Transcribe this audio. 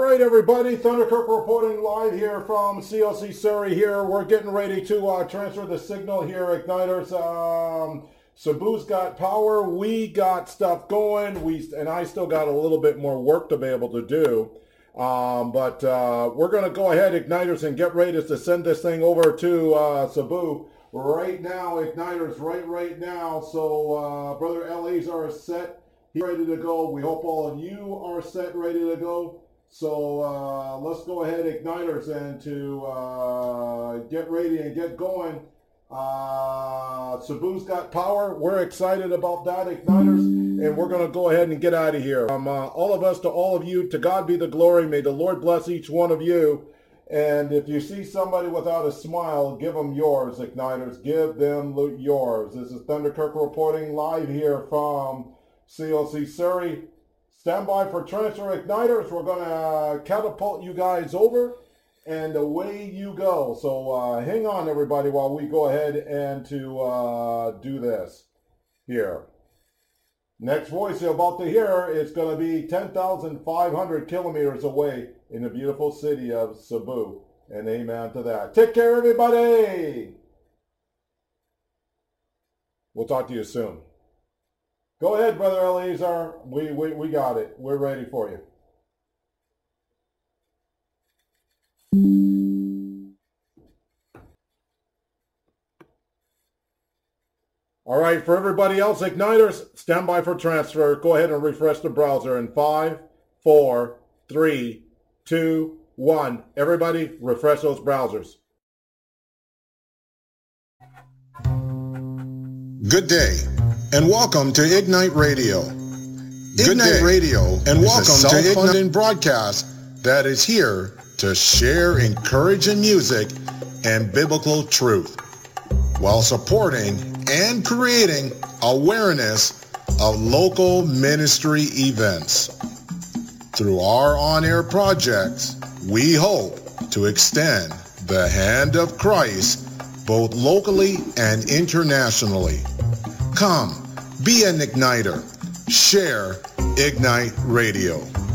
right, everybody. Thunderkirk reporting live here from CLC Surrey here. We're getting ready to transfer the signal here, Igniters. Sabu's got power. We got stuff going. And I still got a little bit more work to be able to do. But we're going to go ahead, Igniters, and get ready to send this thing over to Sabu right now, Igniters, right now. So Brother Eleazar is set. He's ready to go. We hope all of you are set, ready to go. So let's go ahead, Igniters, and to get ready and get going. Sabu's got power. We're excited about that, Igniters, and we're going to go ahead and get out of here. All of us to all of you, to God be the glory. May the Lord bless each one of you. And if you see somebody without a smile, give them yours, Igniters. Give them yours. This is Thunderkirk reporting live here from CLC Surrey. Stand by for transfer, Igniters. We're going to catapult you guys over, and away you go. So hang on, everybody, while we go ahead and to do this here. Next voice you're about to hear is going to be 10,500 kilometers away in the beautiful city of Cebu. And amen to that. Take care, everybody. We'll talk to you soon. Go ahead, Brother Eleazar. We got it. We're ready for you. All right, for everybody else, Igniters, stand by for transfer. Go ahead and refresh the browser in 5, 4, 3, 2, 1. Everybody, refresh those browsers. Good day, and welcome to Ignite Radio. Ignite Radio, and welcome to self-funded broadcast that is here to share encouraging music and biblical truth, while supporting and creating awareness of local ministry events. Through our on-air projects, we hope to extend the hand of Christ both locally and internationally. Come, be an igniter. Share Ignite Radio.